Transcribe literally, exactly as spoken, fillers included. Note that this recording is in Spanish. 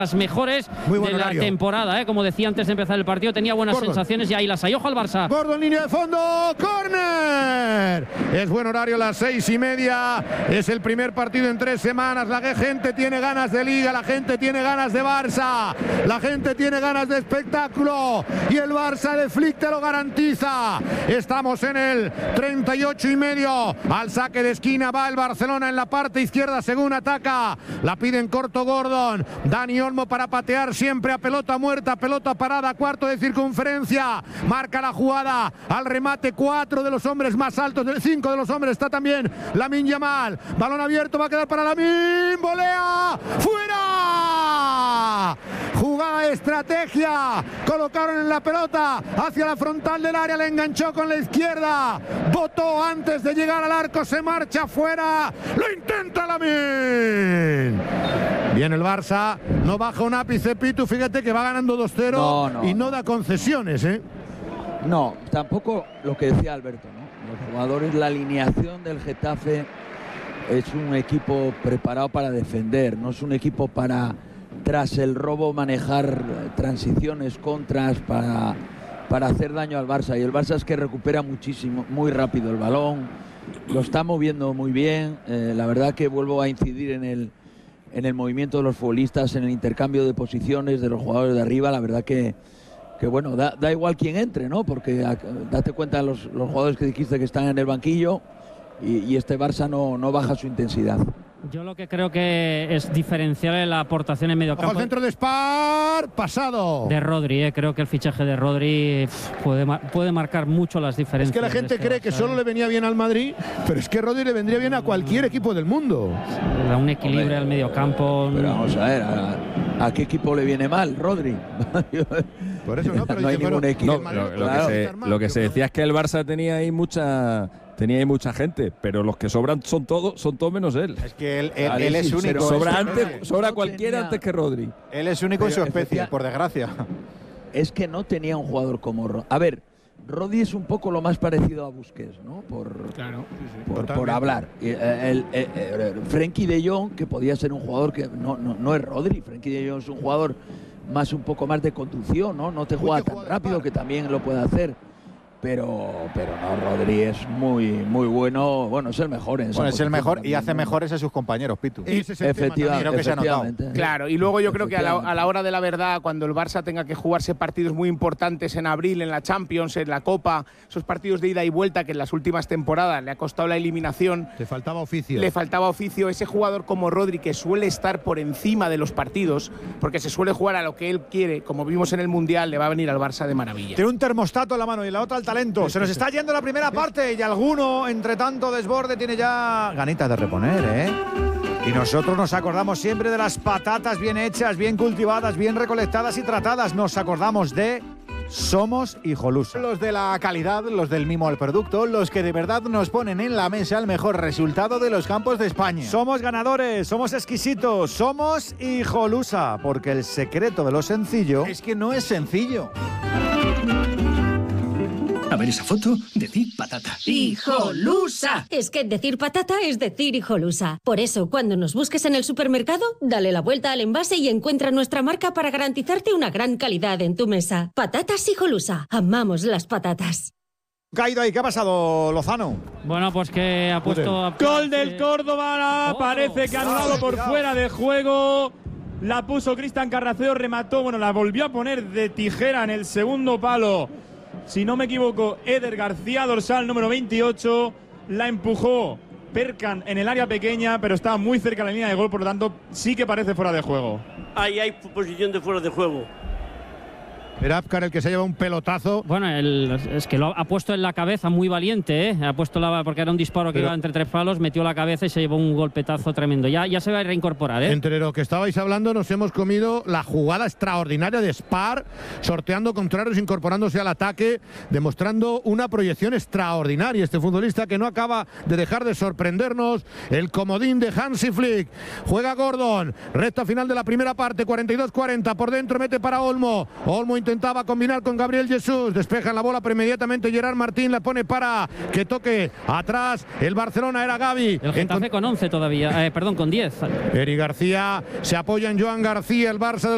las mejores de la temporada, ¿eh? Como decía antes de empezar el partido, tenía buenas Gordon. sensaciones y ahí las hay. Ojo al Barça. Gordon, línea de fondo, córner. Es buen horario, las seis y media. Es el primer partido en tres semanas. La gente tiene ganas de liga, la gente tiene ganas de Barça, la gente tiene ganas de espectáculo y el Barça de Flick te lo garantiza. Estamos en el treinta y ocho y medio. Al saque de esquina va el Barcelona en la parte izquierda según ataca. La pide en corto Gordon. Dani Olmo para patear siempre a pelota muerta, pelota parada, cuarto de circunferencia. Marca la jugada al remate, cuatro de los hombres más altos, cinco de los hombres. Está también Lamine Yamal. Balón abierto, va a quedar para Lamine. Volea. ¡Fuera! Jugada de estrategia. Colocaron en la pelota hacia la frontal del área. Le enganchó con la izquierda. Botó antes de llegar al arco. Se marcha fuera. Lo intenta Lamine. Bien el Barça. No baja un ápice, Pitu. Fíjate que va ganando dos cero no, no, y no, no da concesiones, ¿eh? No, tampoco lo que decía Alberto, ¿no? Los jugadores, la alineación del Getafe es un equipo preparado para defender. No es un equipo para, tras el robo, manejar transiciones, contras, para, para hacer daño al Barça. Y el Barça es que recupera muchísimo, muy rápido el balón. Lo está moviendo muy bien. Eh, la verdad que vuelvo a incidir en el en el movimiento de los futbolistas, en el intercambio de posiciones de los jugadores de arriba. La verdad que, que bueno, da, da igual quién entre, ¿no? Porque a, date cuenta de los, los jugadores que dijiste que están en el banquillo y, y este Barça no, no baja su intensidad. Yo lo que creo que es diferenciar la aportación en medio campo. Ojo al centro de Spar, pasado. De Rodri, eh. creo que el fichaje de Rodri pff, puede, puede marcar mucho las diferencias. Es que la gente este cree Barça, que solo le venía bien al Madrid, pero es que Rodri le vendría bien a cualquier equipo del mundo. Da un equilibrio Hombre, al medio campo. Pero vamos a ver, ¿a, a qué equipo le viene mal Rodri? Por eso no, pero no hay dice, ningún pero, equipo. No, lo, lo, que se, lo que se decía es que el Barça tenía ahí mucha... Tenía ahí mucha gente, pero los que sobran son todos, son todos menos él. Es que él, él, él es único. Sobra, es antes, sobra no cualquiera tenía, antes que Rodri. Él es único en su especie, por desgracia. Es que no tenía un jugador como Rodri. A ver, Rodri es un poco lo más parecido a Busquets, ¿no? Por, claro, sí, sí, por, por hablar. El, el, el, el, Frenkie de Jong, que podía ser un jugador que no, no, no es Rodri. Frenkie de Jong es un jugador más un poco más de conducción, ¿no? No te juega tan rápido, que también lo puede hacer. Pero, pero no, Rodri es muy, muy bueno. Bueno, es el mejor en esa Bueno, es el mejor también, y hace mejores a sus compañeros, Pitu. Y efectivamente, que se ha notado. Claro, y luego yo creo que a la, a la hora de la verdad, cuando el Barça tenga que jugarse partidos muy importantes en abril, en la Champions, en la Copa, esos partidos de ida y vuelta que en las últimas temporadas le ha costado la eliminación. Le faltaba oficio. Le faltaba oficio. Ese jugador como Rodri, que suele estar por encima de los partidos, porque se suele jugar a lo que él quiere, como vimos en el Mundial, le va a venir al Barça de maravilla. Tiene un termostato en la mano y la otra al talento. Se nos está yendo la primera parte y alguno, entre tanto desborde, tiene ya ganitas de reponer, ¿eh? Y nosotros nos acordamos siempre de las patatas bien hechas, bien cultivadas, bien recolectadas y tratadas. Nos acordamos de Somos Hijolusa. Los de la calidad, los del mimo al producto, los que de verdad nos ponen en la mesa el mejor resultado de los campos de España. Somos ganadores, somos exquisitos, somos Hijolusa, porque el secreto de lo sencillo es que no es sencillo. A ver esa foto, decir patata. ¡Hijolusa! Es que decir patata es decir hijolusa. Por eso, cuando nos busques en el supermercado, dale la vuelta al envase y encuentra nuestra marca para garantizarte una gran calidad en tu mesa. Patatas Hijolusa. Amamos las patatas. Caído ahí, ¿qué ha pasado, Lozano? Bueno, pues que ha puesto... A... Gol del Córdoba, oh, parece que ha anulado por fuera de juego. La puso Cristian Carraceo, remató, bueno, la volvió a poner de tijera en el segundo palo. Si no me equivoco, Eder García, dorsal número veintiocho, la empujó Perkan en el área pequeña, pero estaba muy cerca de la línea de gol, por lo tanto sí que parece fuera de juego. Ahí hay posición de fuera de juego. Era Apcar el que se lleva un pelotazo. Bueno, el, es que lo ha puesto en la cabeza, muy valiente, ¿eh? Ha puesto la, porque era un disparo que Pero, iba entre tres palos, metió la cabeza y se llevó un golpetazo tremendo. Ya, ya se va a reincorporar, ¿eh? Entre lo que estabais hablando, nos hemos comido la jugada extraordinaria de Spar, sorteando contrarios, incorporándose al ataque, demostrando una proyección extraordinaria. Este futbolista que no acaba de dejar de sorprendernos, el comodín de Hansi Flick. Juega Gordon, recta final de la primera parte, cuarenta y dos cuarenta, por dentro mete para Olmo. Olmo intentaba combinar con Gabriel Jesús, despejan la bola, pero inmediatamente Gerard Martín la pone para que toque atrás. El Barcelona era Gavi. El Getafe con once todavía, eh, perdón, con diez. Eri García se apoya en Joan García, el Barça de